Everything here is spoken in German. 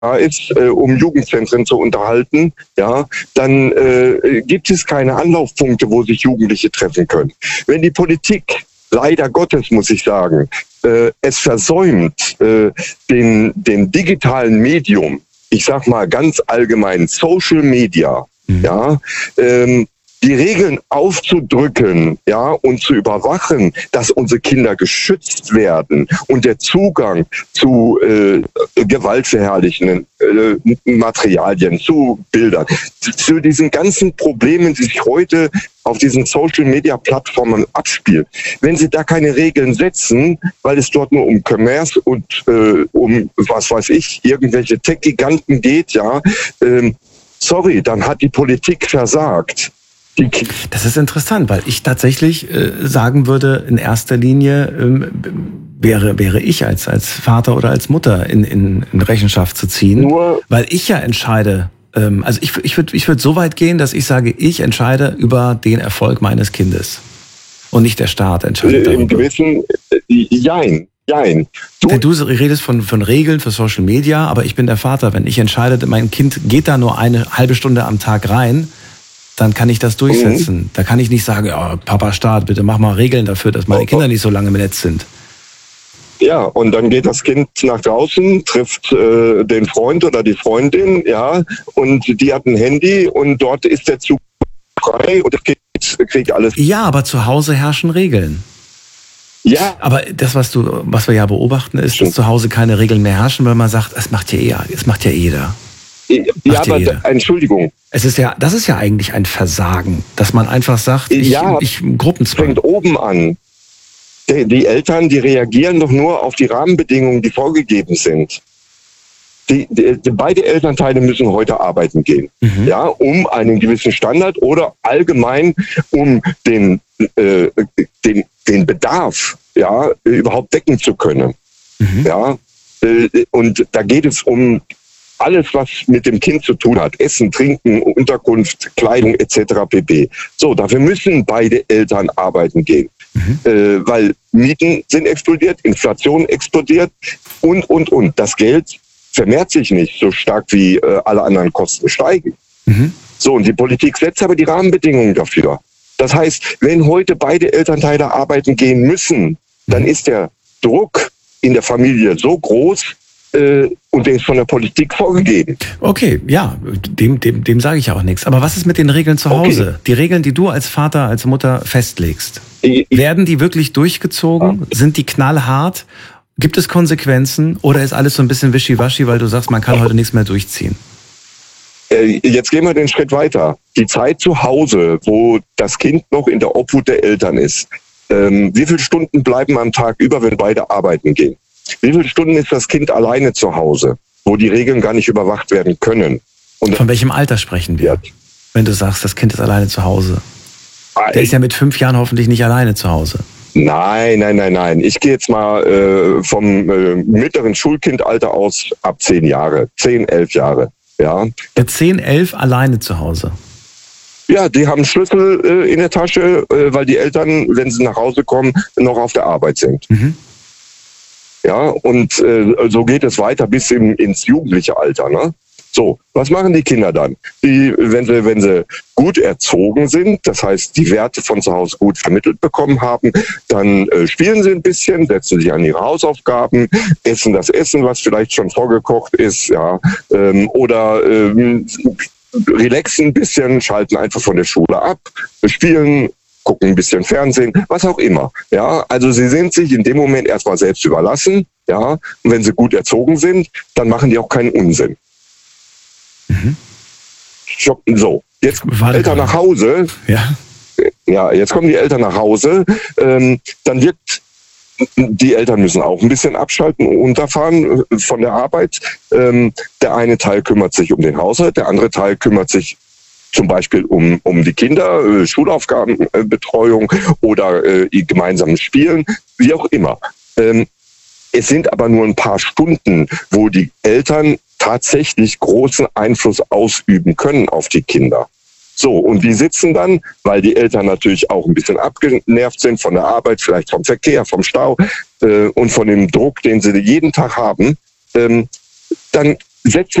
ist, um Jugendzentren zu unterhalten, ja, dann gibt es keine Anlaufpunkte, wo sich Jugendliche treffen können. Wenn die Politik, leider Gottes muss ich sagen, es versäumt, den digitalen Medium, ich sag mal ganz allgemein Social Media, ja, die Regeln aufzudrücken, ja, und zu überwachen, dass unsere Kinder geschützt werden und der Zugang zu gewaltverherrlichenden Materialien, zu Bildern, zu diesen ganzen Problemen, die sich heute auf diesen Social-Media-Plattformen abspielen. Wenn Sie da keine Regeln setzen, weil es dort nur um Commerce und um, was weiß ich, irgendwelche Tech-Giganten geht, ja, sorry, dann hat die Politik versagt. Das ist interessant, weil ich tatsächlich sagen würde, in erster Linie wäre ich als Vater oder als Mutter in Rechenschaft zu ziehen, weil ich ja entscheide. Also ich würde so weit gehen, dass ich sage, ich entscheide über den Erfolg meines Kindes und nicht der Staat entscheidet darüber. Im gewissen, jein. Denn du redest von Regeln für Social Media, aber ich bin der Vater. Wenn ich entscheide, mein Kind geht da nur eine halbe Stunde am Tag rein, dann kann ich das durchsetzen. Da kann ich nicht sagen, ja, Papa Staat, bitte mach mal Regeln dafür, dass meine Kinder nicht so lange im Netz sind. Ja, und dann geht das Kind nach draußen, trifft den Freund oder die Freundin, ja, und die hat ein Handy und dort ist der Zug frei und das Kind kriegt alles. Ja, aber zu Hause herrschen Regeln. Ja. Aber das, was wir ja beobachten, ist, dass zu Hause keine Regeln mehr herrschen, weil man sagt, es macht ja jeder. Ja, aber Entschuldigung. Das ist ja eigentlich ein Versagen, dass man einfach sagt, ich Gruppenzwang. Fängt oben an. Die Eltern, die reagieren doch nur auf die Rahmenbedingungen, die vorgegeben sind. Beide Elternteile müssen heute arbeiten gehen, ja, um einen gewissen Standard oder allgemein um den Bedarf, ja, überhaupt decken zu können. Ja, und da geht es um alles, was mit dem Kind zu tun hat. Essen, Trinken, Unterkunft, Kleidung etc. pp. So, dafür müssen beide Eltern arbeiten gehen. Weil Mieten sind explodiert, Inflation explodiert und. Das Geld vermehrt sich nicht so stark, wie alle anderen Kosten steigen. So, und die Politik setzt aber die Rahmenbedingungen dafür. Das heißt, wenn heute beide Elternteile arbeiten gehen müssen, dann ist der Druck in der Familie so groß, und der ist von der Politik vorgegeben. Okay, ja, dem sage ich auch nichts. Aber was ist mit den Regeln zu Hause? Okay. Die Regeln, die du als Vater, als Mutter festlegst, werden die wirklich durchgezogen? Ja. Sind die knallhart? Gibt es Konsequenzen? Oder ist alles so ein bisschen wischiwaschi, weil du sagst, man kann heute nichts mehr durchziehen? Jetzt gehen wir den Schritt weiter. Die Zeit zu Hause, wo das Kind noch in der Obhut der Eltern ist. Wie viele Stunden bleiben am Tag über, wenn beide arbeiten gehen? Wie viele Stunden ist das Kind alleine zu Hause, wo die Regeln gar nicht überwacht werden können? Und von welchem Alter sprechen wir, wenn du sagst, das Kind ist alleine zu Hause? Der ist ja mit 5 Jahren hoffentlich nicht alleine zu Hause. Nein. Ich gehe jetzt mal vom mittleren Schulkindalter aus ab 10 Jahre, 10, 11 Jahre. Ja. Mit 10, 11 alleine zu Hause? Ja, die haben Schlüssel in der Tasche, weil die Eltern, wenn sie nach Hause kommen, noch auf der Arbeit sind. Ja, und so geht es weiter bis ins jugendliche Alter. Ne? So, was machen die Kinder dann? Wenn sie gut erzogen sind, das heißt, die Werte von zu Hause gut vermittelt bekommen haben, dann spielen sie ein bisschen, setzen sich an ihre Hausaufgaben, essen das Essen, was vielleicht schon vorgekocht ist, ja, oder relaxen ein bisschen, schalten einfach von der Schule ab, spielen, gucken ein bisschen Fernsehen, was auch immer. Ja, also sie sind sich in dem Moment erstmal selbst überlassen, ja, und wenn sie gut erzogen sind, dann machen die auch keinen Unsinn. So, jetzt kommen die Eltern nach Hause. Ja, jetzt kommen die Eltern nach Hause, dann wird die Eltern müssen auch ein bisschen abschalten und runterfahren von der Arbeit. Der eine Teil kümmert sich um den Haushalt, der andere Teil kümmert sich zum Beispiel um die Kinder, Schulaufgabenbetreuung oder gemeinsames Spielen, wie auch immer. Es sind aber nur ein paar Stunden, wo die Eltern tatsächlich großen Einfluss ausüben können auf die Kinder. So, und die sitzen dann, weil die Eltern natürlich auch ein bisschen abgenervt sind von der Arbeit, vielleicht vom Verkehr, vom Stau und von dem Druck, den sie jeden Tag haben, dann setzt